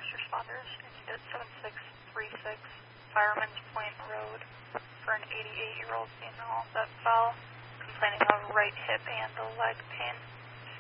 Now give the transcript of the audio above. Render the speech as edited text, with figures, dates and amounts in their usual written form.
first responders at 7636 Fireman's Point Road for an 88-year-old female that fell, complaining of right hip and leg pain.